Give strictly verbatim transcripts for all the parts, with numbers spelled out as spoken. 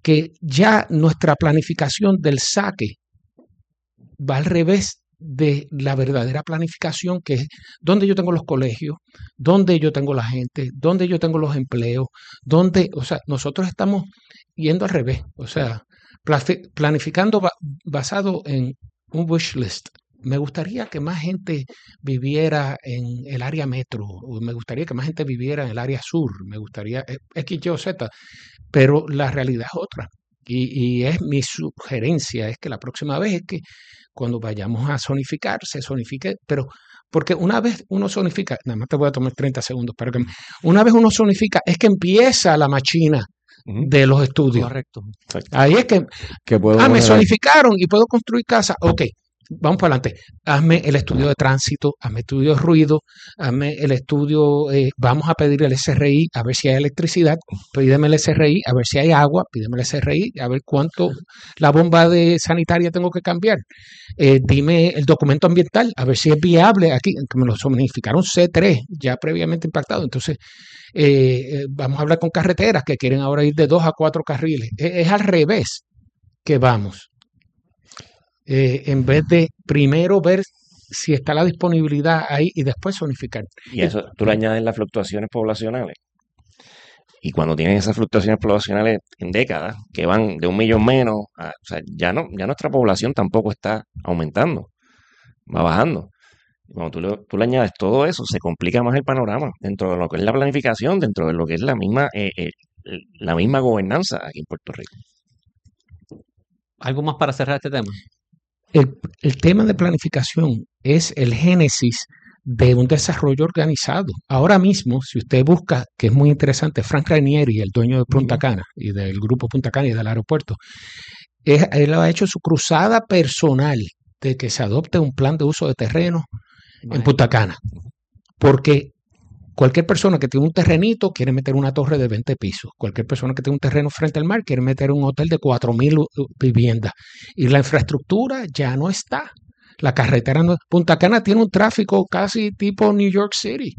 que ya nuestra planificación del saque va al revés de la verdadera planificación, que es dónde yo tengo los colegios, dónde yo tengo la gente, dónde yo tengo los empleos, dónde, o sea, nosotros estamos yendo al revés, o sea, planificando ba- basado en un wish list. Me gustaría que más gente viviera en el área metro, o me gustaría que más gente viviera en el área sur, me gustaría eh, X, Y o Z, pero la realidad es otra. Y, y es mi sugerencia, es que la próxima vez es que cuando vayamos a zonificar, se zonifique, pero porque una vez uno zonifica, nada más te voy a tomar treinta segundos para que me- una vez uno zonifica, es que empieza la machina Ujú. de los estudios. Correcto. Exacto. Ahí es que, Que puedo ah, me poner ahí. zonificaron y puedo construir casa. Ok, vamos para adelante. Hazme el estudio de tránsito, hazme estudio de ruido, hazme el estudio, eh, vamos a pedir el S R I a ver si hay electricidad, pídeme el S R I a ver si hay agua, pídeme el S R I a ver cuánto la bomba de sanitaria tengo que cambiar. Eh, dime el documento ambiental, a ver si es viable aquí, que me lo zonificaron C tres, ya previamente impactado. Entonces, eh, eh, vamos a hablar con carreteras que quieren ahora ir de dos a cuatro carriles. Es, es al revés que vamos. Eh, en vez de primero ver si está la disponibilidad ahí y después zonificar. Y a eso tú le añades las fluctuaciones poblacionales. Y cuando tienes esas fluctuaciones poblacionales en décadas, que van de un millón menos, a- o sea, ya no, ya nuestra población tampoco está aumentando, va bajando. Y cuando tú le, tú le añades todo eso, se complica más el panorama dentro de lo que es la planificación, dentro de lo que es la misma, eh, eh, la misma gobernanza aquí en Puerto Rico. ¿Algo más para cerrar este tema? El, el tema de planificación es el génesis de un desarrollo organizado. Ahora mismo, si usted busca, que es muy interesante, Frank Rainieri, el dueño de Punta Cana y del grupo Punta Cana y del aeropuerto, es- él ha hecho su cruzada personal de que se adopte un plan de uso de terreno en Punta Cana. Porque cualquier persona que tiene un terrenito quiere meter una torre de veinte pisos. Cualquier persona que tiene un terreno frente al mar quiere meter un hotel de cuatro mil viviendas. Y la infraestructura ya no está. La carretera no. Punta Cana tiene un tráfico casi tipo New York City.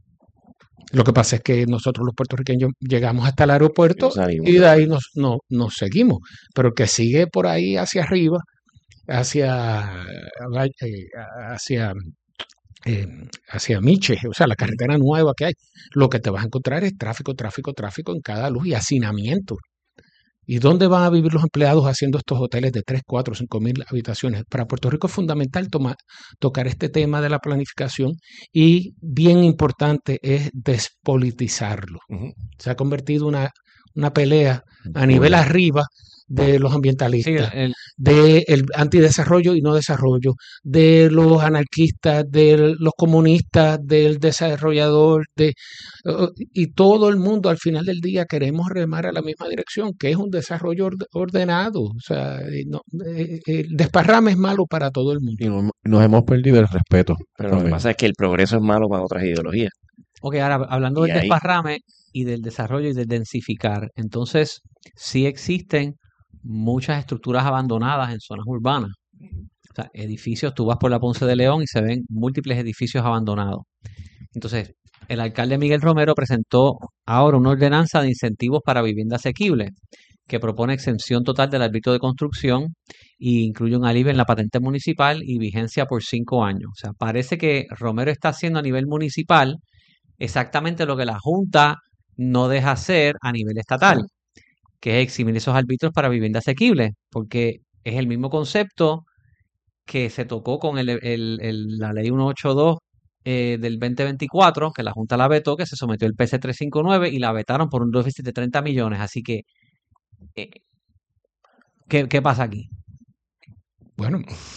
Lo que pasa es que nosotros los puertorriqueños llegamos hasta el aeropuerto Y salimos. y de ahí nos, no- nos seguimos. Pero el que sigue por ahí hacia arriba, hacia, eh, hacia eh, hacia Miche, o sea, la carretera nueva que hay, lo que te vas a encontrar es tráfico, tráfico, tráfico en cada luz y hacinamiento. ¿Y dónde van a vivir los empleados haciendo estos hoteles de tres, cuatro, cinco mil habitaciones? Para Puerto Rico es fundamental toma, tocar este tema de la planificación y bien importante es despolitizarlo. Ujú. Se ha convertido una, una pelea a nivel arriba de los Sí, ambientalistas, el- del antidesarrollo y no desarrollo, de los anarquistas, de los comunistas, del desarrollador, de, uh, y todo el mundo al final del día queremos remar a la misma dirección, que es un desarrollo orde- ordenado. O sea, eh, no, eh, el desparrame es malo para todo el mundo. Y no- nos hemos perdido el respeto. Pero lo que también. pasa es que el progreso es malo para otras ideologías. Ok, ahora hablando Y del ahí- desparrame y del desarrollo y del densificar, entonces sí existen muchas estructuras abandonadas en zonas urbanas. O sea, edificios, tú vas por la Ponce de León y se ven múltiples edificios abandonados. Entonces, el alcalde Miguel Romero presentó ahora una ordenanza de incentivos para vivienda asequible que propone exención total del arbitrio de construcción e incluye un alivio en la patente municipal y vigencia por cinco años. O sea, parece que Romero está haciendo a nivel municipal exactamente lo que la Junta no deja hacer a nivel estatal, que es eximir esos arbitrios para vivienda asequible, porque es el mismo concepto que se tocó con el- el- el- la ley ciento ochenta y dos eh, del veinte veinticuatro, que la Junta la vetó, que se sometió el P C trescientos cincuenta y nueve y la vetaron por un déficit de treinta millones. Así que, eh, ¿qué, qué pasa aquí? Bueno,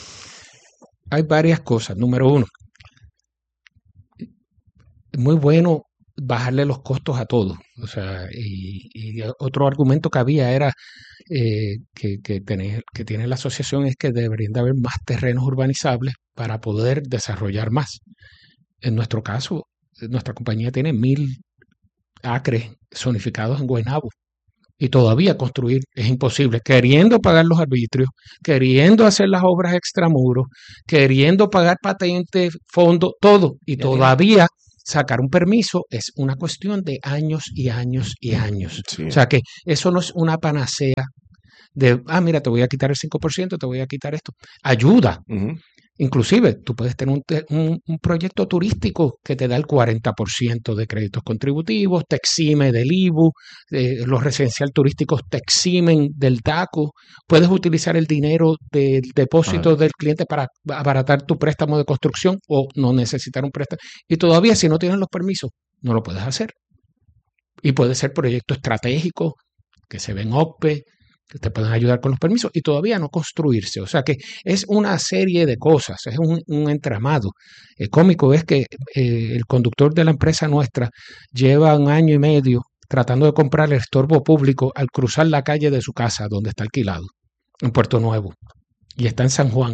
hay varias cosas. Número uno, es muy bueno bajarle los costos a todo. O sea, y, y otro argumento que había era eh, que, que, tiene, que tiene la asociación es que deberían de haber más terrenos urbanizables para poder desarrollar más. En nuestro caso, nuestra compañía tiene mil acres zonificados en Guaynabo y todavía construir es imposible, queriendo pagar los arbitrios, queriendo hacer las obras extramuros, queriendo pagar patentes, fondos, todo, y Ya todavía sacar un permiso es una cuestión de años y años y años. Sí. O sea que eso no es una panacea de, ah, mira, te voy a quitar el cinco por ciento, te voy a quitar esto. Ayuda. Ujú. Inclusive, tú puedes tener un, te- un- un proyecto turístico que te da el cuarenta por ciento de créditos contributivos, te exime del I B U, eh, los residencial turísticos te eximen del D A C O, puedes utilizar el dinero del depósito Ah. del cliente para abaratar tu préstamo de construcción o no necesitar un préstamo. Y todavía, si no tienes los permisos, no lo puedes hacer. Y puede ser proyecto estratégico que se ven O C P E, que te pueden ayudar con los permisos y todavía no construirse. O sea que es una serie de cosas, es un, un entramado. El cómico es que eh, el conductor de la empresa nuestra lleva un año y medio tratando de comprar el estorbo público al cruzar la calle de su casa donde está alquilado, en Puerto Nuevo, y está en San Juan.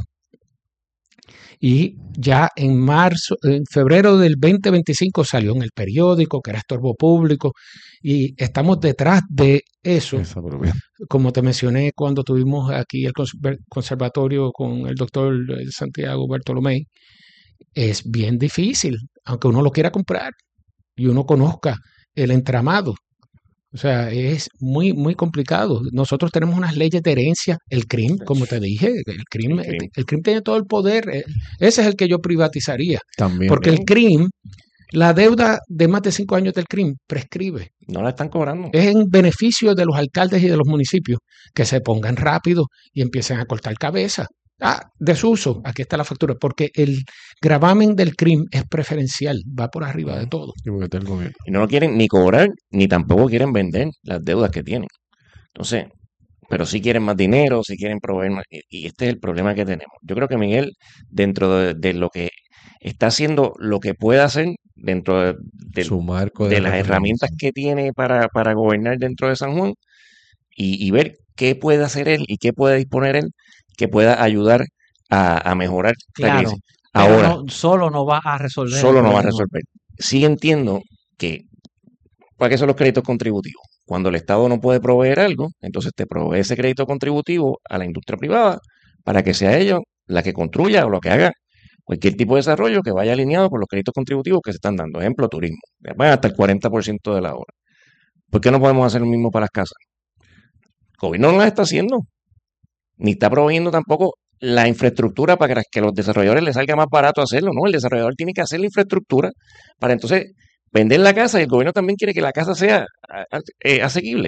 Y ya en marzo, en febrero del veinte veinticinco salió en el periódico que era estorbo público y estamos detrás de eso. Esa, pero bien. Como te mencioné cuando tuvimos aquí el conser- conservatorio con el doctor Santiago Bartolomé, es bien difícil, aunque uno lo quiera comprar y uno conozca el entramado. O sea, es muy, muy complicado. Nosotros tenemos unas leyes de herencia, el C R I M, como te dije, el C R I M, El C R I M. el C R I M tiene todo el poder. eh, Ese es el que yo privatizaría. También. Porque el bien. C R I M, la deuda de más de cinco años del C R I M prescribe. No la están cobrando. Es en beneficio de los alcaldes y de los municipios que se pongan rápido y empiecen a cortar cabeza. Ah, desuso, aquí está la factura, porque el gravamen del C R I M es preferencial, va por arriba de todo. Sí, porque está el gobierno. Y no lo quieren ni cobrar, ni tampoco quieren vender las deudas que tienen. Entonces, pero sí quieren más dinero, sí quieren proveer más. Y y este es el problema que tenemos. Yo creo que Miguel, dentro de, de lo que está haciendo, lo que puede hacer dentro de, del- Su marco de de las herramientas referencia. que tiene para, para gobernar dentro de San Juan y, y ver qué puede hacer él y qué puede disponer él que pueda ayudar a, a mejorar la Claro, crisis. pero Ahora, no, solo no va a resolver el solo no va a problema. resolver. Sí entiendo que, ¿para qué son los créditos contributivos? Cuando el Estado no puede proveer algo, entonces te provee ese crédito contributivo a la industria privada para que sea ella la que construya o lo que haga cualquier tipo de desarrollo que vaya alineado con los créditos contributivos que se están dando. Ejemplo, turismo. Van hasta el cuarenta por ciento de la obra. ¿Por qué no podemos hacer lo mismo para las casas? El gobierno no las está haciendo, ni está proveyendo tampoco la infraestructura para que, que los desarrolladores les salga más barato hacerlo, ¿no? El desarrollador tiene que hacer la infraestructura para entonces vender la casa y el gobierno también quiere que la casa sea a- a- eh, asequible.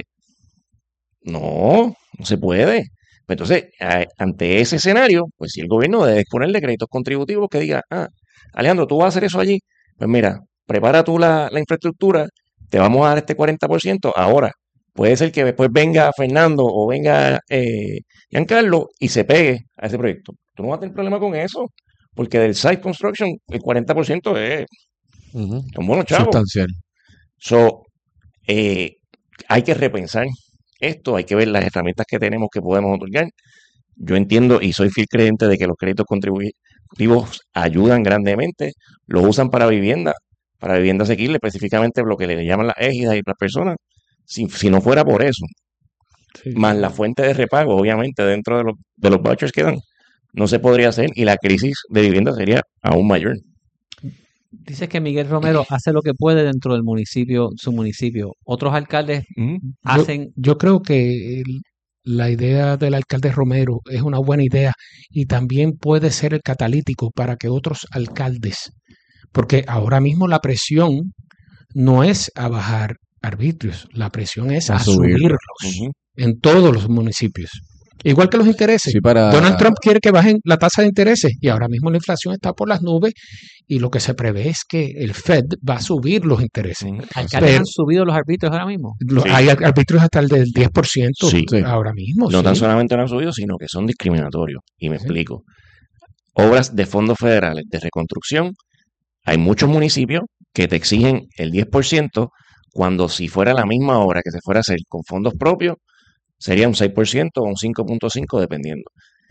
No, no se puede. Pues entonces, a- ante ese escenario, pues si el gobierno debe disponer de créditos contributivos que diga, ah, Alejandro, tú vas a hacer eso allí, pues mira, prepara tú la, la infraestructura, te vamos a dar este cuarenta por ciento ahora. Puede ser que después venga Fernando o venga eh, Giancarlo y se pegue a ese proyecto. Tú no vas a tener problema con eso, porque del site construction el cuarenta por ciento es Ujú. un buenos chavos. Sustancial. So, eh, hay que repensar esto, hay que ver las herramientas que tenemos que podemos otorgar. Yo entiendo y soy fiel creyente de que los créditos contributivos ayudan grandemente, los usan para vivienda, para vivienda asequible, específicamente lo que le llaman las égidas y las personas. Si, si no fuera por eso, Sí. más la fuente de repago, obviamente, dentro de los, de los vouchers que dan, no se podría hacer y la crisis de vivienda sería aún mayor. Dices que Miguel Romero hace lo que puede dentro del municipio, su municipio. Otros alcaldes Ujú. Yo, hacen, yo creo que el- la idea del alcalde Romero es una buena idea y también puede ser el catalítico para que otros alcaldes, porque ahora mismo la presión no es a bajar arbitrios, la presión es A a subirlo. subirlos Ujú. en todos los municipios. Igual que los intereses. Sí, para Donald Trump quiere que bajen la tasa de intereses y ahora mismo la inflación está por las nubes y lo que se prevé es que el Fed va a subir los intereses. Ujú. alcaldes Pero- han subido los arbitrios ahora mismo. Lo- Sí. Hay arbitrios hasta el del diez por ciento Sí. Sí. ahora mismo. No sí. tan solamente no han subido, sino que son discriminatorios. Y me Sí. explico. Obras de fondos federales de reconstrucción, hay muchos municipios que te exigen el diez por ciento cuando si fuera la misma obra que se fuera a hacer con fondos propios, sería un seis por ciento o un cinco punto cinco por ciento dependiendo.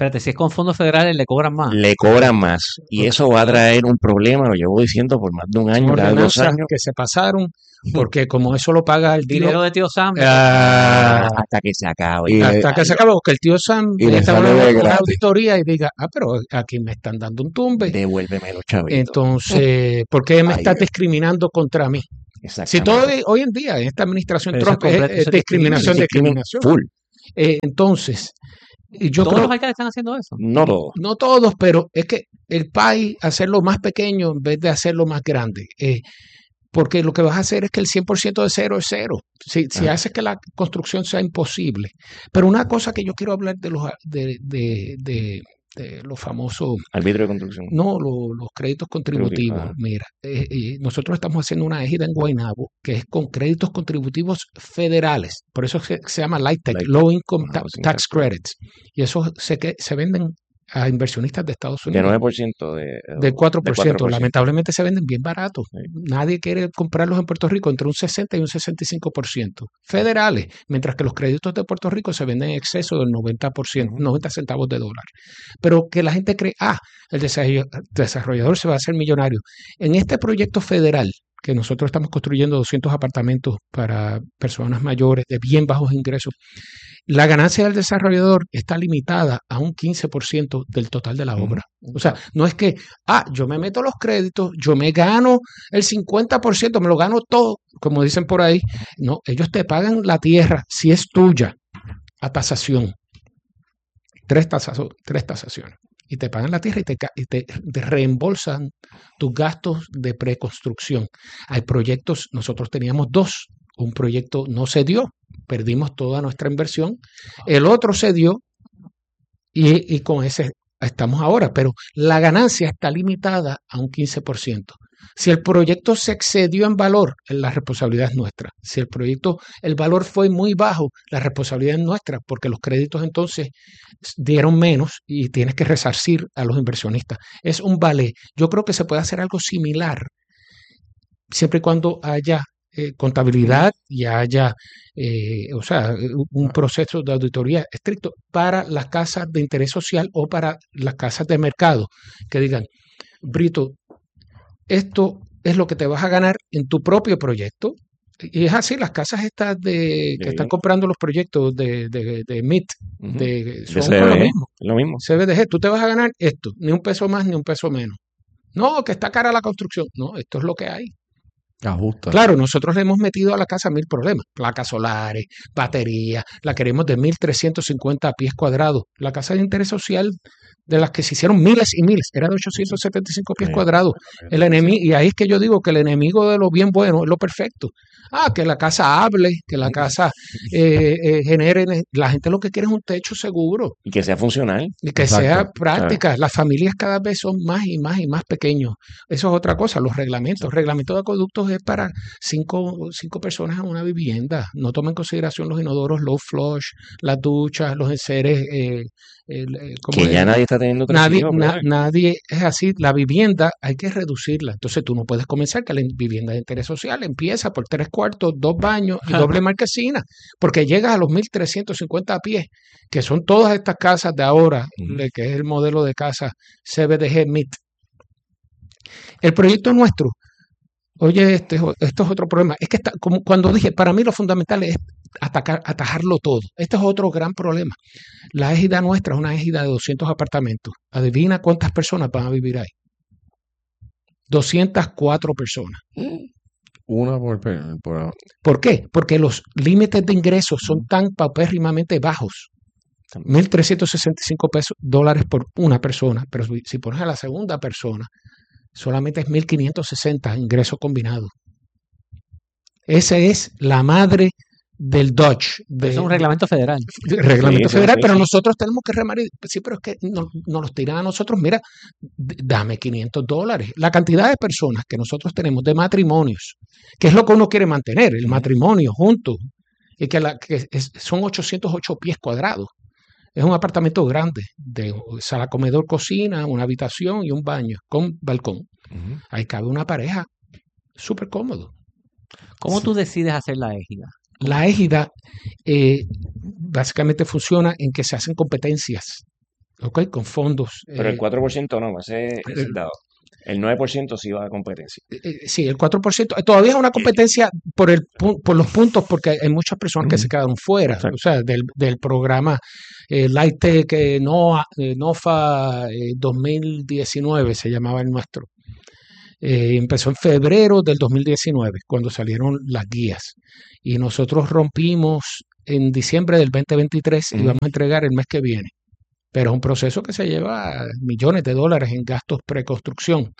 Espérate, si es con fondos federales le cobran más. le cobran más. Y eso va a traer un problema, lo llevo diciendo por más de un Son año, cada dos ordenanzas años, que se pasaron, porque como eso lo paga el tío, Dinero de tío Sam. ah, hasta que se acabe. Y le- hasta que se acabó, que el tío Sam y le meta sale una, de una gratis. auditoría y diga, ah, pero aquí me están dando un tumbe. Devuélveme los chavitos. Entonces, ¿por qué me Ahí estás es. discriminando contra mí? Si Exactamente. todo hoy- hoy en día, en esta administración Pero eso es Trump, es, completo, es eso es discriminación, Discrimen discriminación. full. Eh, entonces, y yo Todos creo, los alcaldes están haciendo eso. No todo. no todos, pero es que el país, hacerlo más pequeño en vez de hacerlo más grande. Eh, porque lo que vas a hacer es que el cien por ciento de cero es cero. Si, si Ah. haces que la construcción sea imposible. Pero una cosa que yo quiero hablar de los, de, de, de, de los famosos, Arbitrio de construcción. no, lo- los créditos contributivos. Ajá. Mira, eh, eh, nosotros estamos haciendo una égida en Guaynabo que es con créditos contributivos federales. Por eso se, se llama LIHTC, Light Low Income Ajá, Ta- Housing Tax Tax Credits. Y eso se, que, se venden a inversionistas de Estados De Unidos. nueve por ciento de, Del cuatro por ciento. de cuatro por ciento. Lamentablemente se venden bien baratos. Sí. Nadie quiere comprarlos en Puerto Rico entre un sesenta y un sesenta y cinco por ciento federales, mientras que los créditos de Puerto Rico se venden en exceso del noventa por ciento, Ujú. noventa centavos de dólar. Pero que la gente cree, ah, el desarroll- desarrollador se va a hacer millonario. En este proyecto federal, que nosotros estamos construyendo doscientos apartamentos para personas mayores de bien bajos ingresos, la ganancia del desarrollador está limitada a un quince por ciento del total de la Ujú. obra. O sea, no es que, ah, yo me meto los créditos, yo me gano el cincuenta por ciento, me lo gano todo, como dicen por ahí. No, ellos te pagan la tierra si es tuya a tasación. Tres, tasazo- tres tasaciones. Y te pagan la tierra y te, ca- y te- te reembolsan tus gastos de preconstrucción. Hay proyectos, nosotros teníamos dos. Un proyecto no se dio, perdimos toda nuestra inversión. El otro se dio y, y con ese estamos ahora, pero la ganancia está limitada a un quince por ciento. Si el proyecto se excedió en valor, la responsabilidad es nuestra. Si el proyecto, el valor fue muy bajo, la responsabilidad es nuestra, porque los créditos entonces dieron menos y tienes que resarcir a los inversionistas. Es un vale. Yo creo que se puede hacer algo similar, siempre y cuando haya eh, contabilidad y haya, eh, o sea, un proceso de auditoría estricto para las casas de interés social o para las casas de mercado, que digan, Brito, esto es lo que te vas a ganar en tu propio proyecto. Y es así, las casas estas de que Sí. están comprando los proyectos de, de, de M I T, Ujú. de, De son C con lo D G, mismo. lo mismo. C B D G, tú te vas a ganar esto, ni un peso más ni un peso menos. No, que está cara la construcción. No, esto es lo que hay. Ajusta. Claro, nosotros le hemos metido a la casa mil problemas. Placas solares, baterías, la queremos de mil trescientos cincuenta pies cuadrados. La casa de interés social, de las que se hicieron miles y miles, era de ochocientos setenta y cinco pies Sí. cuadrados. El enemigo, y ahí es que yo digo que el enemigo de lo bien bueno es lo perfecto. Ah, que la casa hable, que la casa eh, eh, genere. La gente lo que quiere es un techo seguro Y que sea funcional. y que Exacto, sea práctica. Las familias cada vez son más y más y más pequeños. Eso es otra cosa, los reglamentos. El reglamento de acueductos es para cinco, cinco personas en una vivienda. No toma en consideración los inodoros low flush, las duchas, los enseres. Eh, el, eh, ¿cómo Que es? ya nadie está teniendo tres Nadie, hijos, na- brother. nadie es así. La vivienda hay que reducirla. Entonces tú no puedes comenzar que la vivienda de interés social empieza por tres cuartos, dos baños y doble marquesina, porque llegas a los mil trescientos cincuenta pies, que son todas estas casas de ahora, Ujú. de que es el modelo de casa C B D G M I T. El proyecto nuestro, oye, este, es o- esto es otro problema. Es que está, como cuando dije, para mí lo fundamental es atacar, atajarlo todo. Este es otro gran problema. La égida nuestra es una égida de doscientos apartamentos. Adivina cuántas personas van a vivir ahí. doscientas cuatro personas. Una por, pe- por- ¿Por qué? Porque los límites de ingresos son tan paupérrimamente bajos. mil trescientos sesenta y cinco pesos, dólares por una persona. Pero si- si pones a la segunda persona, solamente es mil quinientos sesenta ingreso combinado. Esa es la madre del Dodge. De, Eso es un reglamento federal. de- reglamento Sí, sí, federal, sí, pero sí. nosotros tenemos que remar. y- Sí, pero es que no- nos los tiran a nosotros. Mira, d- dame quinientos dólares. La cantidad de personas que nosotros tenemos de matrimonios, que es lo que uno quiere mantener, el Ujú. matrimonio juntos, y que, la, que es- son ochocientos ocho pies cuadrados. Es un apartamento grande, de sala, comedor, cocina, una habitación y un baño con balcón. Ujú. Ahí cabe una pareja súper cómodo. ¿Cómo tú decides hacer la égida? La égida eh, básicamente funciona en que se hacen competencias. ¿ok? Con fondos. Pero el eh, cuatro por ciento no, ese, ese es el- dado. El nueve por ciento sí va a competencia. eh, sí, el cuatro por ciento. Todavía es una competencia por, el, pu- por los puntos, porque hay muchas personas que se Ujú. quedaron fuera, o Exacto. sea, del, del programa eh, Lighttech eh, NOA, eh, NOFA eh, dos mil diecinueve, se llamaba el nuestro. Eh, empezó en febrero del dos mil diecinueve, cuando salieron las guías. Y nosotros rompimos en diciembre del dos mil veintitrés y Ujú. vamos a entregar el mes que viene. Pero es un proceso que se lleva millones de dólares en gastos preconstrucción.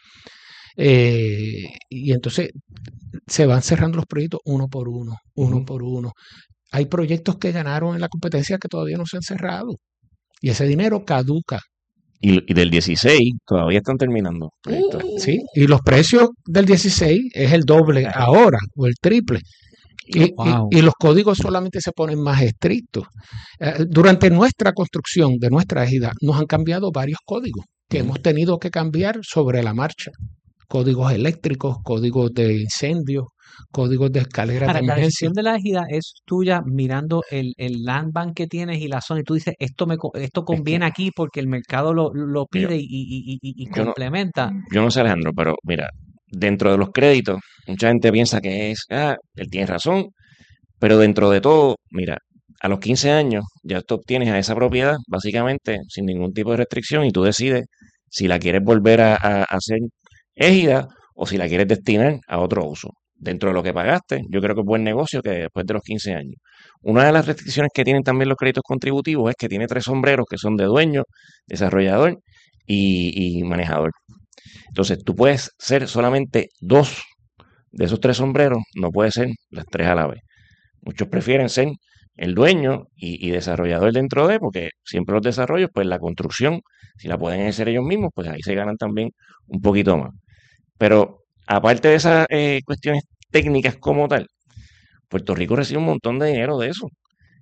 Eh, y entonces se van cerrando los proyectos uno por uno, uno Ujú. por uno. Hay proyectos que ganaron en la competencia que todavía no se han cerrado. Y ese dinero caduca. Y, y del dieciséis todavía están terminando proyectos. ¿Sí? Y los precios del dieciséis es el doble ahora o el triple. Y, y- Wow. y los códigos solamente se ponen más estrictos. Eh, durante nuestra construcción de nuestra ejida nos han cambiado varios códigos que Ujú. hemos tenido que cambiar sobre la marcha. Códigos eléctricos, códigos de incendios, códigos de escaleras Ahora, de la emergencia. decisión de la ejida es tuya mirando el, el land bank que tienes y la zona y tú dices, esto me co- esto Es que conviene aquí porque el mercado lo, lo yo, pide y, y- y- y- y yo no, complementa. yo no sé, Alejandro, pero mira, dentro de los créditos, mucha gente piensa que es, ah, él tiene razón, pero dentro de todo, mira, a los quince años ya tú obtienes a esa propiedad básicamente sin ningún tipo de restricción y tú decides si la quieres volver a, a- a hacer égida o si la quieres destinar a otro uso. Dentro de lo que pagaste, yo creo que es buen negocio que después de los quince años. Una de las restricciones que tienen también los créditos contributivos es que tiene tres sombreros que son de dueño, desarrollador y, y manejador. Entonces, tú puedes ser solamente dos de esos tres sombreros, no puedes ser las tres a la vez. Muchos prefieren ser el dueño y, y desarrollador dentro de, porque siempre los desarrollos, pues la construcción, si la pueden hacer ellos mismos, pues ahí se ganan también un poquito más. Pero aparte de esas eh, cuestiones técnicas como tal, Puerto Rico recibe un montón de dinero de eso.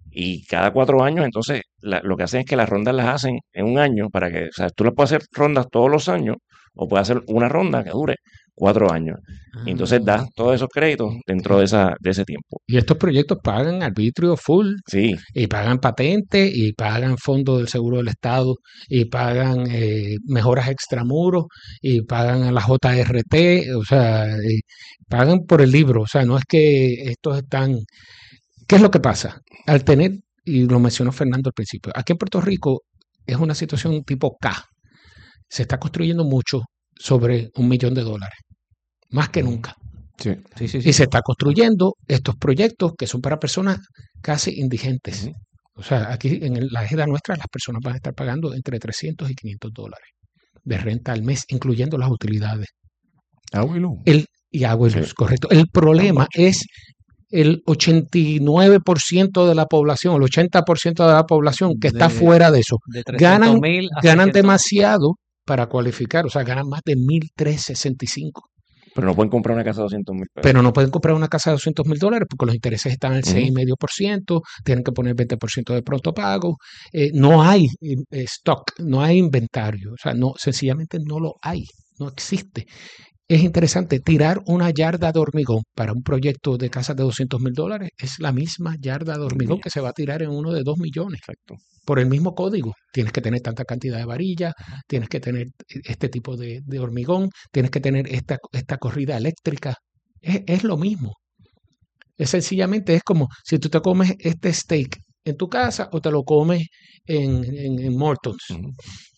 Y cada cuatro años, entonces, la- lo que hacen es que las rondas las hacen en un año para que, o sea, tú las puedes hacer rondas todos los años o puedes hacer una ronda que dure cuatro años. Y entonces das Ah, todos esos créditos dentro de, esa, de ese tiempo. y estos proyectos pagan arbitrio full, Sí, y pagan patente, y pagan fondo del seguro del Estado, y pagan eh, mejoras extramuros, y pagan a la J R T, o sea, eh, pagan por el libro. O sea, no es que estos están. ¿Qué es lo que pasa? Al tener, y lo mencionó Fernando al principio, aquí en Puerto Rico es una situación tipo K. Se está construyendo mucho sobre un millón de dólares, más que ujú, nunca. Sí. Sí, sí, Y sí. se está construyendo estos proyectos que son para personas casi indigentes. ujú. O sea, aquí en el- la ejida nuestra las personas van a estar pagando entre trescientos y quinientos dólares de renta al mes, incluyendo las utilidades. Agua y luz. El, y agua y Sí, luz, correcto. El son problema muchos. es el ochenta y nueve por ciento de la población, el ochenta por ciento de la población que está De, fuera de eso. de trescientos Ganan, mil a ganan seiscientos. demasiado para cualificar, o sea, ganan más de mil trescientos sesenta y cinco. Pero no pueden comprar una casa de doscientos mil pesos. Pero no pueden comprar una casa de doscientos mil dólares porque los intereses están al seis Ujú. coma cinco por ciento, tienen que poner veinte por ciento de pronto pago, eh, no hay eh, stock, no hay inventario, o sea, no, sencillamente no lo hay, no existe. Es interesante, tirar una yarda de hormigón para un proyecto de casa de doscientos mil dólares es la misma yarda de hormigón Mil, que se va a tirar en uno de dos millones exacto. por el mismo código. Tienes que tener tanta cantidad de varilla, tienes que tener este tipo de, de hormigón, tienes que tener esta, esta corrida eléctrica. Es, es lo mismo. Es sencillamente, es como si tú te comes este steak en tu casa o te lo comes en, en, en Morton's. Ujú.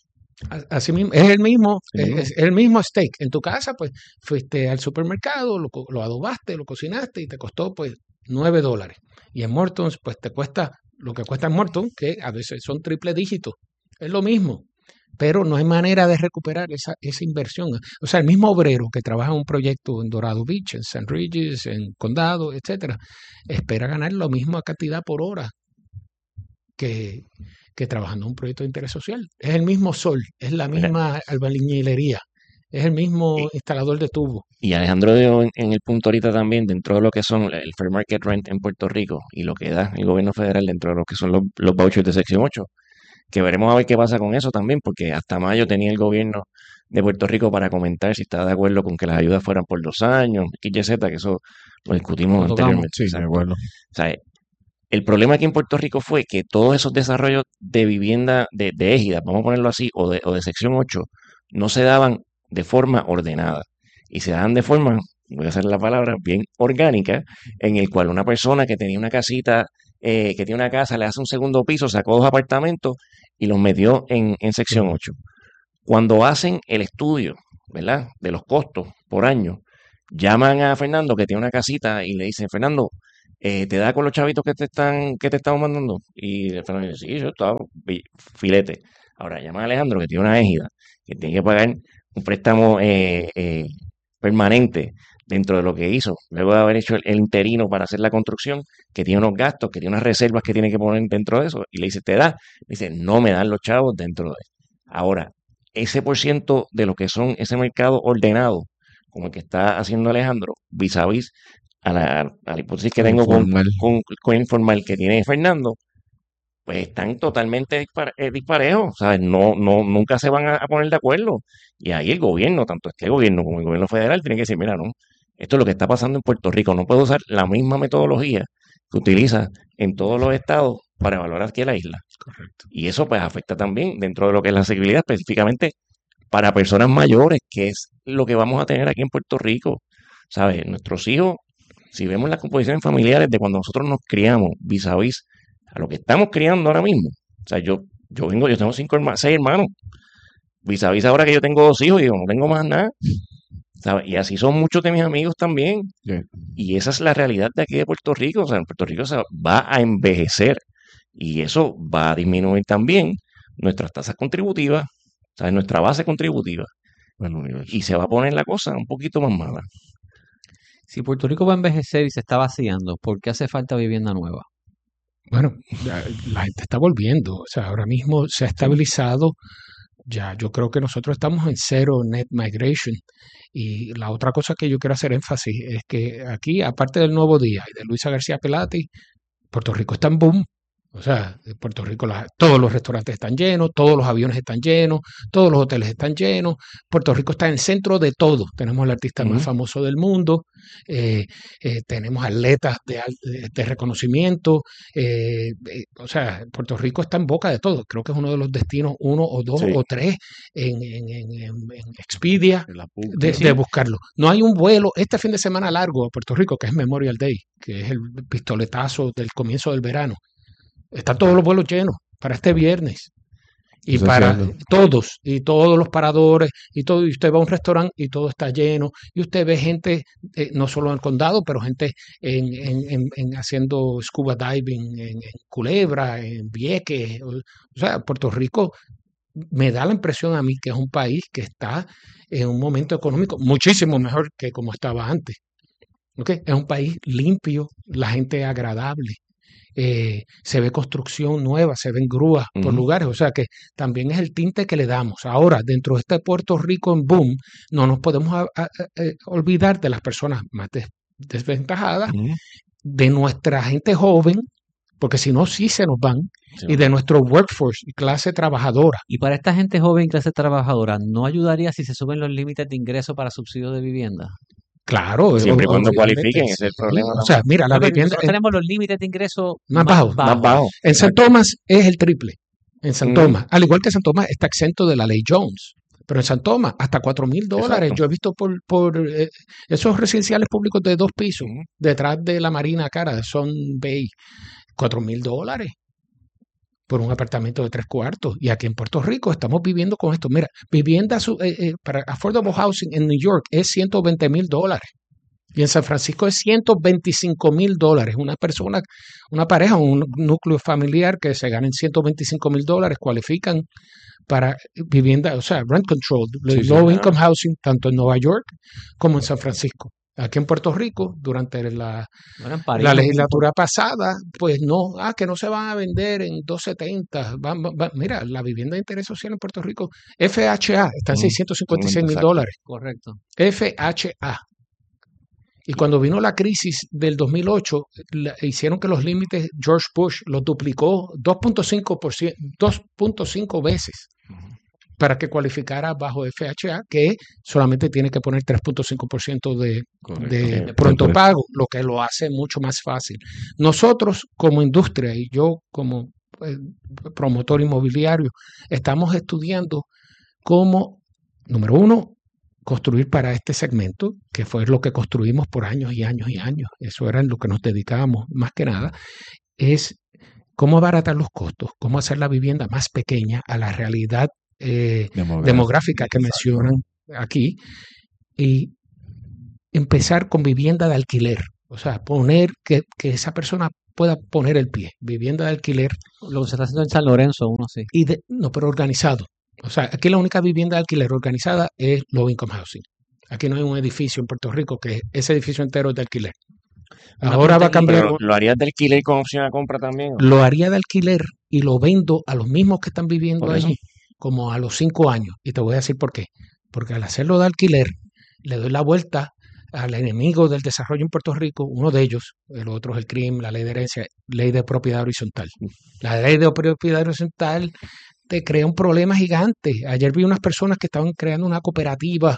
A- Así mismo, es el mismo, Sí, es, mismo. es el mismo steak. En tu casa, pues, fuiste al supermercado, lo, co- lo adobaste, lo cocinaste y te costó, pues, nueve dólares. Y en Morton's, pues, te cuesta lo que cuesta en Morton's, que a veces son triple dígitos. Es lo mismo, pero no hay manera de recuperar esa, esa inversión. O sea, el mismo obrero que trabaja en un proyecto en Dorado Beach, en San Regis, en Condado, etcétera, espera ganar la misma cantidad por hora que, que trabajando en un proyecto de interés social. Es el mismo sol, es la Mira, misma albañilería, es el mismo y, instalador de tubo. y Alejandro dio en, en el punto ahorita también, dentro de lo que son el Fair Market Rent en Puerto Rico y lo que da el gobierno federal dentro de lo que son los, los vouchers de sección ocho, que veremos a ver qué pasa con eso también, porque hasta mayo tenía el gobierno de Puerto Rico para comentar si estaba de acuerdo con que las ayudas fueran por dos años, X Y Z, que eso lo discutimos Lo tocamos. anteriormente. Sí, de Exacto. acuerdo. O sea, El problema aquí en Puerto Rico fue que todos esos desarrollos de vivienda de, de égida, vamos a ponerlo así, o de, o de sección ocho, no se daban de forma ordenada y se daban de forma, voy a hacer la palabra, bien orgánica, en el cual una persona que tenía una casita, eh, que tiene una casa, le hace un segundo piso, sacó dos apartamentos y los metió en, en sección ocho. Cuando hacen el estudio, ¿verdad?, de los costos por año, llaman a Fernando que tiene una casita y le dicen, Fernando, eh, ¿te da con los chavitos que te están, que te estamos mandando? Y Fernando dice, sí, yo estaba filete. Ahora llaman a Alejandro que tiene una égida, que tiene que pagar un préstamo eh, eh, permanente dentro de lo que hizo, luego de haber hecho el, el interino para hacer la construcción, que tiene unos gastos, que tiene unas reservas que tiene que poner dentro de eso, y le dice, ¿te da? Le dice, no me dan los chavos dentro de eso. Ahora, ese por ciento de lo que son ese mercado ordenado, como el que está haciendo Alejandro, vis a vis a la, a la hipótesis que tengo con, Informal. con, con informal que tiene Fernando, pues están totalmente dispar, eh, disparejos, ¿sabes? No, no, nunca se van a, a poner de acuerdo. Y ahí el gobierno, tanto este gobierno como el gobierno federal, tiene que decir, mira, no, esto es lo que está pasando en Puerto Rico, no puedo usar la misma metodología que utiliza en todos los estados para evaluar aquí a la isla. Correcto. Y eso pues afecta también dentro de lo que es la accesibilidad, específicamente para personas mayores, que es lo que vamos a tener aquí en Puerto Rico. ¿Sabes? Nuestros hijos, si vemos las composiciones familiares de cuando nosotros nos criamos vis a vis a lo que estamos criando ahora mismo. O sea, yo, yo vengo, yo tengo cinco hermanos, seis hermanos, vis a vis ahora que yo tengo dos hijos y yo no tengo más nada. ¿Sabes? Y así son muchos de mis amigos también. Sí. Y esa es la realidad de aquí de Puerto Rico. O sea, en Puerto Rico se va a envejecer y eso va a disminuir también nuestras tasas contributivas, ¿sabes? Nuestra base contributiva. Del universo. Y se va a poner la cosa un poquito más mala. Si Puerto Rico va a envejecer y se está vaciando, ¿por qué hace falta vivienda nueva? Bueno, la, la gente está volviendo, o sea, ahora mismo se ha estabilizado, ya yo creo que nosotros estamos en cero net migration. Y la otra cosa que yo quiero hacer énfasis es que aquí, aparte del Nuevo Día y de Luisa García Pelati, Puerto Rico está en boom. O sea, en Puerto Rico la- todos los restaurantes están llenos, todos los aviones están llenos, todos los hoteles están llenos. Puerto Rico está en el centro de todo. Tenemos el artista más Ujú. famoso del mundo, eh, eh, tenemos atletas de, al- de- de reconocimiento. eh, eh, o sea, Puerto Rico está en boca de todo. Creo que es uno de los destinos, uno o dos Sí. o tres en, en, en- en- en Expedia El apunte. de, Sí. de buscarlo. No hay un vuelo este fin de semana largo a Puerto Rico, que es Memorial Day, que es el pistoletazo del comienzo del verano. Están todos los vuelos llenos para este viernes. Y Eso es para cierto. todos, y todos los paradores, y todo, y usted va a un restaurante y todo está lleno, y usted ve gente, eh, no solo en el condado, pero gente en, en- en- en haciendo scuba diving en, en Culebra, en Vieques. O, o sea, Puerto Rico me da la impresión a mí que es un país que está en un momento económico muchísimo mejor que como estaba antes. ¿Ok? Es un país limpio, la gente es agradable, eh, se ve construcción nueva, se ven grúas por Ujú. lugares, o sea que también es el tinte que le damos. Ahora, dentro de este Puerto Rico en boom, no nos podemos a- a- a- eh, olvidar de las personas más des- desventajadas, Ujú. de nuestra gente joven, porque si no, sí se nos van, Sí, y de nuestro workforce, clase trabajadora. Y para esta gente joven y clase trabajadora, ¿no ayudaría si se suben los límites de ingreso para subsidio de vivienda? Claro, Siempre y o- cuando obviamente, cualifiquen, ese es el sí. problema O sea, mira, la No, pero vivienda nosotros en, tenemos los límites de ingreso más más bajos. más bajos. bajo. En San Exacto. Tomás es el triple. En San Ujú. Tomás, al igual que San Tomás está exento de la ley Jones. Pero en San Tomás, hasta cuatro mil dólares. Exacto. Yo he visto por, por eh, esos residenciales públicos de dos pisos, Ujú. detrás de la Marina Cara, de Son Bay, cuatro mil dólares por un apartamento de tres cuartos. Y aquí en Puerto Rico estamos viviendo con esto. Mira, vivienda su- eh, eh, para affordable housing en New York es ciento veinte mil dólares. Y en San Francisco es ciento veinticinco mil dólares. Una persona, una pareja, un núcleo familiar que se ganen ciento veinticinco mil dólares cualifican para vivienda, o sea, rent control, Sí, sí, low claro. income housing, tanto en Nueva York como en San Francisco. Aquí en Puerto Rico, durante la, Bueno, en París la lo mismo. legislatura pasada, pues no, ah, que no se van a vender en doscientos setenta. Va- va- va- mira, la vivienda de interés social en Puerto Rico, F H A, está en Ujú. seiscientos cincuenta y seis mil Exacto. dólares. Correcto. F H A. Y cuando vino la crisis del dos mil ocho, la- hicieron que los límites, George Bush los duplicó dos punto cinco por ciento, dos punto cinco veces. Ujú. para que cualificara bajo F H A, que solamente tiene que poner tres punto cinco por ciento de, Correcto. de Ok. pronto pago, lo que lo hace mucho más fácil. Nosotros como industria y yo como eh, promotor inmobiliario, estamos estudiando cómo, número uno, construir para este segmento, que fue lo que construimos por años y años y años. Eso era en lo que nos dedicábamos más que nada, es cómo abaratar los costos, cómo hacer la vivienda más pequeña a la realidad eh, Demográfica. demográfica que Exacto. mencionan aquí y empezar con vivienda de alquiler. O sea, poner que, que esa persona pueda poner el pie, vivienda de alquiler Lo que se está haciendo en San Lorenzo, uno sí. y de, no, pero organizado. O sea, aquí la única vivienda de alquiler organizada es low income housing. Aquí no hay un edificio en Puerto Rico que ese edificio entero es de alquiler. Una Ahora va a pregunta aquí, cambiar, Pero lo, lo harías de alquiler con opción a compra también. ¿O? lo haría de alquiler y lo vendo a los mismos que están viviendo Por eso. allí, como a los cinco años. Y te voy a decir por qué. Porque al hacerlo de alquiler, le doy la vuelta al enemigo del desarrollo en Puerto Rico, uno de ellos, el otro es el crimen, la ley de herencia, ley de propiedad horizontal. La ley de propiedad horizontal te crea un problema gigante. Ayer vi unas personas que estaban creando una cooperativa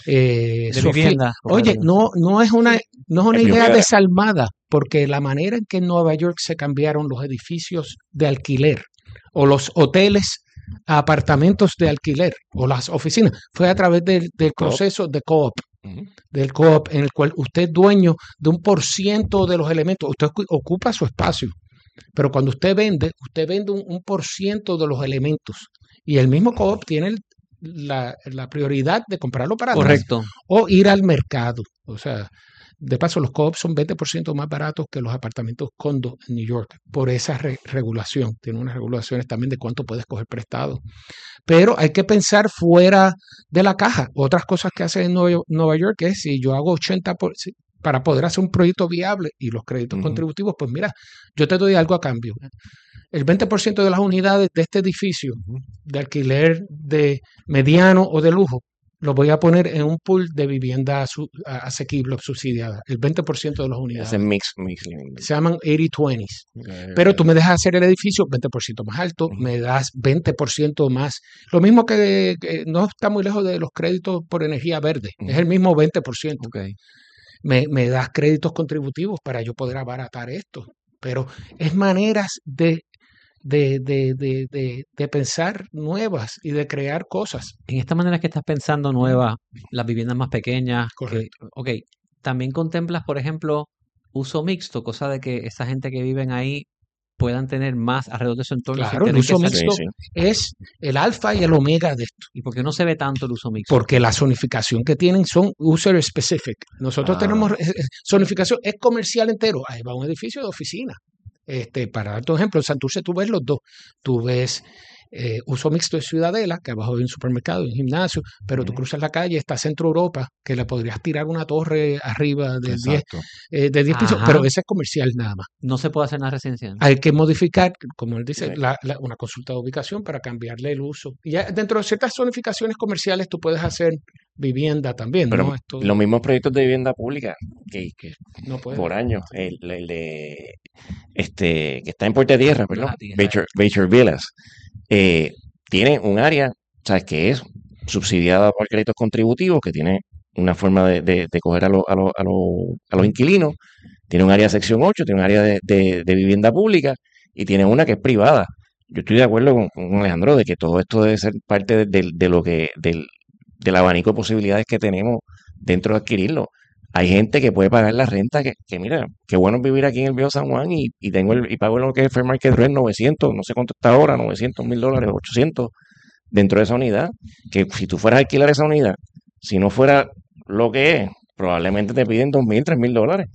eh, de sofi- vivienda. Oye, no, no es una, no es una Es idea propiedad. desalmada, porque la manera en que en Nueva York se cambiaron los edificios de alquiler o los hoteles a apartamentos de alquiler o las oficinas fue a través del, del Co-op. proceso de co-op, Ujú. del co-op, en el cual usted es dueño de un por ciento de los elementos, usted ocu- ocupa su espacio, pero cuando usted vende, usted vende un, un por ciento de los elementos y el mismo co-op tiene el- la, la prioridad de comprarlo para atrás Correcto. o ir al mercado. O sea, de paso, los co-ops son veinte por ciento más baratos que los apartamentos condo en New York por esa re- regulación. Tiene unas regulaciones también de cuánto puedes coger prestado. Pero hay que pensar fuera de la caja. Otras cosas que hace en Nueva Nueva York es si yo hago ochenta por ciento para poder hacer un proyecto viable y los créditos Ujú. contributivos, pues mira, yo te doy algo a cambio. El veinte por ciento de las unidades de este edificio de alquiler de mediano o de lujo lo voy a poner en un pool de vivienda su- a- asequible o subsidiada. El veinte por ciento de las unidades. Ese mix, mix living. Se llaman ochenta veinte. Ok, Pero ok. tú me dejas hacer el edificio veinte por ciento más alto, Ujú. me das veinte por ciento más. Lo mismo que, que no está muy lejos de los créditos por energía verde. Es Ujú. el mismo veinte por ciento. Ok. Me, me das créditos contributivos para yo poder abaratar esto. Pero es maneras de, de, de, de, de, de pensar nuevas y de crear cosas. En esta manera que estás pensando nueva, las viviendas más pequeñas, que, Correcto. ok, también contemplas, por ejemplo, uso mixto, cosa de que esa gente que viven ahí puedan tener más alrededor de su entorno sin Claro, el tener que uso ser- Sí, mixto sí. es el alfa y el omega de esto. ¿Y por qué no se ve tanto el uso mixto? Porque la zonificación que tienen son user specific. Nosotros Ah. tenemos eh, eh, zonificación, es comercial entero. Ahí va un edificio de oficina. Este, para dar tu ejemplo, en Santurce tú ves los dos. Tú ves eh, uso mixto de Ciudadela, que abajo hay un supermercado, un gimnasio, pero tú Ujú. cruzas la calle, está Centro Europa, que le podrías tirar una torre arriba de diez, Exacto. eh, de diez pisos, Ajá. pero ese es comercial nada más. No se puede hacer nada residencial. Hay que modificar, como él dice, Right. la- la- una consulta de ubicación para cambiarle el uso. Y ya dentro de ciertas zonificaciones comerciales tú puedes hacer vivienda también, Pero ¿no? Esto los mismos proyectos de vivienda pública que, que no puede. por años, el, el de este que está en Puerta de Tierra, perdón, Ah, tierra. Baker, Baker Villas, eh, tiene un área, sabes que es subsidiada por créditos contributivos, que tiene una forma de, de, de coger a, los a, los a, los a los inquilinos, tiene un área de sección ocho, tiene un área de, de, de vivienda pública y tiene una que es privada. Yo estoy de acuerdo con, con Alejandro de que todo esto debe ser parte de, de- de lo que del, del abanico de posibilidades que tenemos dentro de adquirirlo. Hay gente que puede pagar la renta, que, que mira, qué bueno es vivir aquí en el Viejo San Juan y, y tengo el, y pago lo que es Fair Market Rent novecientos, no sé cuánto está ahora, novecientos mil dólares, ochocientos dentro de esa unidad. Que si tú fueras a alquilar esa unidad, si no fuera lo que es, probablemente te piden dos mil, tres mil dólares.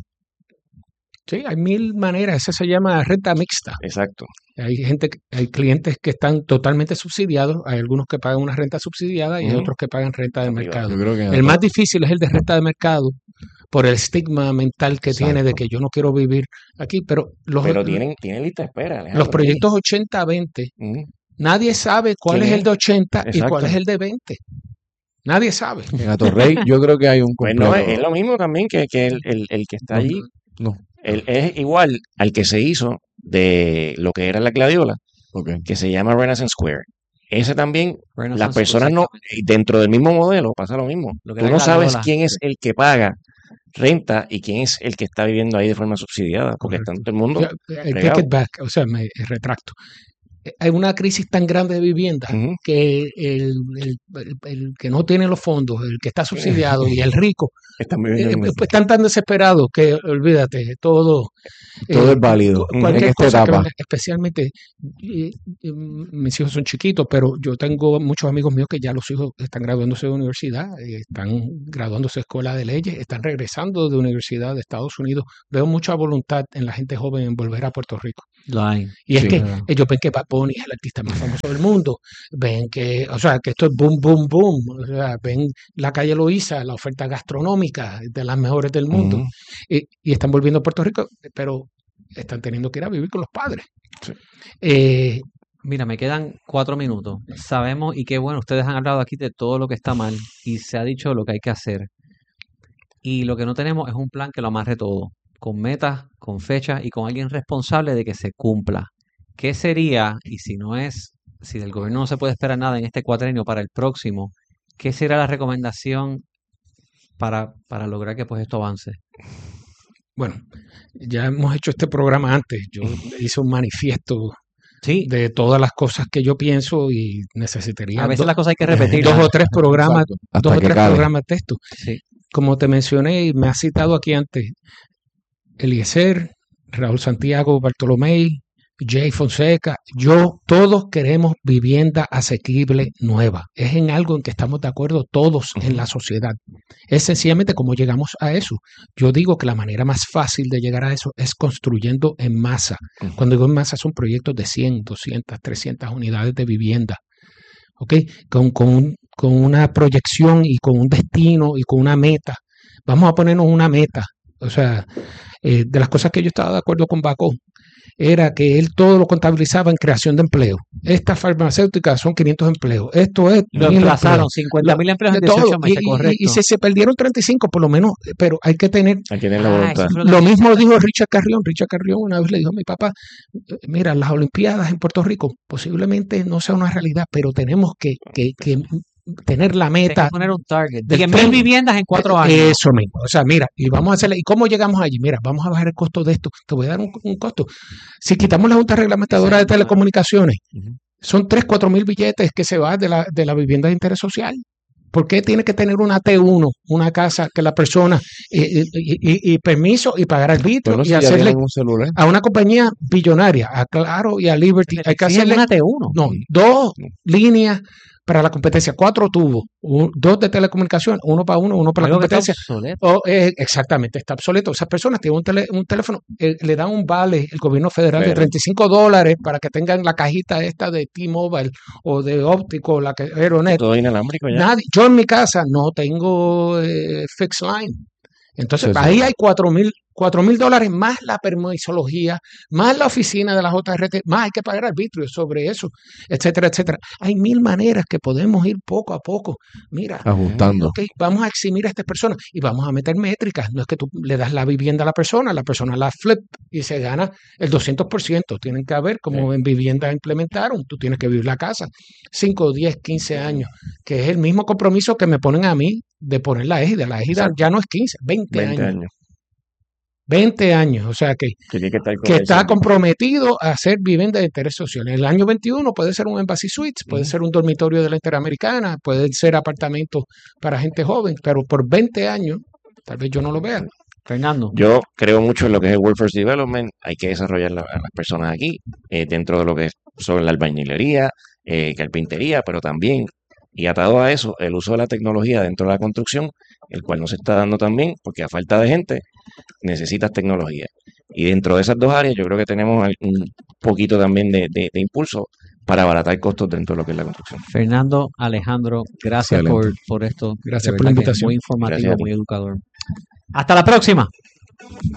Sí, hay mil maneras. Eso se llama renta mixta. Exacto. Hay gente, que- hay clientes que están totalmente subsidiados. Hay algunos que pagan una renta subsidiada y hay Ujú. otros que pagan renta de Está privado. mercado. Yo creo que en El la- más difícil es el de renta de mercado por el estigma mental que tiene de Exacto. que yo no quiero vivir aquí. Pero los, Pero tienen, tienen lista de espera, Alejandro. los proyectos ochenta veinte, Ujú. nadie sabe cuál ¿Quién es el es? de ochenta y Exacto. cuál es el de veinte. Nadie sabe. En Atorrey yo creo que hay un Pues completo. no, es, es lo mismo también que, que el, el, el que está No, allí. No, Él es igual al que se hizo de lo que era la Gladiola, ok. que se llama Renaissance Square. ese también, Renaissance las personas no, exactamente. dentro del mismo modelo pasa lo mismo. Lo que Tú era no la sabes Lola. quién es el que paga renta y quién es el que está viviendo ahí de forma subsidiada, porque está Correcto. todo el mundo Ya, I take pegado. it back, o sea, me retracto. Eh, Hay una crisis tan grande de vivienda Ujú. que el, el- el- el que no tiene los fondos, el que está subsidiado y el rico Están eh, viviendo eh, en pues están tan desesperados que olvídate, todo, Todo eh, es válido cu- en cualquier esta cosa que etapa. venga, especialmente eh, eh, mis hijos son chiquitos, pero yo tengo muchos amigos míos que ya los hijos están graduándose de universidad, eh, están graduándose de escuela de leyes, están regresando de universidad de Estados Unidos. Veo mucha voluntad en la gente joven en volver a Puerto Rico. Lo hay. Y es Sí. que ¿Verdad? ellos ven que Bad Bunny es el artista más famoso del mundo, ven que, o sea, que esto es boom, boom, boom, o sea, ven la calle Loíza, la oferta gastronómica de las mejores del mundo, Ujú. y, y están volviendo a Puerto Rico, pero están teniendo que ir a vivir con los padres. Sí. Eh, Mira, me quedan cuatro minutos. Sabemos, y qué bueno, ustedes han hablado aquí de todo lo que está mal y se ha dicho lo que hay que hacer. Y lo que no tenemos es un plan que lo amarre todo, con metas, con fechas y con alguien responsable de que se cumpla. ¿Qué sería, y si no es, si del gobierno no se puede esperar nada en este cuatrenio para el próximo, qué será la recomendación para, para lograr que pues esto avance? bueno, ya hemos hecho este programa antes, yo hice un manifiesto Sí, de todas las cosas que yo pienso y necesitaría a veces do- las cosas hay que dos repetirlas. o tres programas, Exacto. Hasta dos o que tres cale. programas de texto. Sí, Como te mencioné y me has citado aquí antes, Eliezer, Raúl Santiago, Bartolomé, Jay Fonseca, yo, todos queremos vivienda asequible nueva. Es en algo en que estamos de acuerdo todos en la sociedad. Es sencillamente cómo llegamos a eso. Yo digo que la manera más fácil de llegar a eso es construyendo en masa. Ujú. Cuando digo en masa son proyectos de cien, doscientas, trescientas unidades de vivienda. ¿Ok? Con, con, un- con una proyección y con un destino y con una meta. Vamos a ponernos una meta. O sea, eh, de las cosas que yo estaba de acuerdo con Bacó, era que él todo lo contabilizaba en creación de empleo. Estas farmacéuticas son quinientos empleos. Esto es lo mil emplazaron, empleos. cincuenta mil empleos en De todo. dieciocho Y, meses, y- y correcto. si se perdieron treinta y cinco, por lo menos, pero hay que tener. Hay que tener la Ah, voluntad. eso fue lo que Lo me mismo dijiste. dijo Richard Carrión. Richard Carrión una vez le dijo a mi papá, eh, mira, las Olimpiadas en Puerto Rico posiblemente no sea una realidad, pero tenemos que, que- que tener la Tienes que meta poner un target. del diez mil tren. viviendas en cuatro años. Eso mismo. O sea, mira, y vamos a hacerle. ¿Y cómo llegamos allí? Mira, vamos a bajar el costo de esto. Te voy a dar un, un costo. Si quitamos la Junta Reglamentadora de Exacto. Telecomunicaciones, Ujú. son tres, cuatro mil billetes que se van de la, de la vivienda de interés social. ¿Por qué tiene que tener una T uno, una casa que la persona, y, y- y- y permiso y pagar arbitrio Bueno, y si ya hacerle tienen un celular. a una compañía billonaria, a Claro y a Liberty, Te hay que exigen hacerle una T uno. no, dos líneas para la competencia, cuatro tubos, un- dos de telecomunicación, uno para uno, uno para la Algo que está competencia. obsoleto. O, eh, exactamente, está obsoleto. Esas personas tienen un, tele- un teléfono, eh, le dan un vale el gobierno federal de Pero- treinta y cinco dólares para que tengan la cajita esta de T-Mobile o de óptico, la que Aeronet. Todo inalámbrico ya. Nadie, yo en mi casa no tengo eh, fixed line. Entonces, Sí, sí. ahí hay cuatro mil cuatro mil dólares más la permisología, más la oficina de la J R T, más hay que pagar arbitrio sobre eso, etcétera, etcétera. Hay mil maneras que podemos ir poco a poco. Mira, Ajustando. ok, vamos a eximir a estas personas y vamos a meter métricas. No es que tú le das la vivienda a la persona, la persona la flip y se gana el doscientos por ciento. Tienen que haber, como en vivienda implementaron, tú tienes que vivir la casa cinco, diez, quince años, que es el mismo compromiso que me ponen a mí de poner la égida. La égida Exacto. ya no es quince, veinte, veinte años. años. veinte años, o sea que, Que tiene que estar que está comercial. comprometido a hacer vivienda de interés social. En el año veintiuno puede ser un Embassy Suites, puede Ujú. ser un dormitorio de la Interamericana, pueden ser apartamentos para gente joven, pero por veinte años, tal vez yo no lo vea. Fernando. Yo creo mucho en lo que es el Workforce Development. Hay que desarrollar la- a las personas aquí, eh, dentro de lo que es sobre la albañilería, eh, carpintería, pero también, y atado a eso, el uso de la tecnología dentro de la construcción, el cual no se está dando también, porque a falta de gente necesitas tecnología. Y dentro de esas dos áreas yo creo que tenemos al- un poquito también de, de- de impulso para abaratar costos dentro de lo que es la construcción. Fernando, Alejandro, gracias por, Excelente. por esto. Gracias De por la verdad que invitación. Muy informativo, Gracias a ti. muy educador. Hasta la próxima.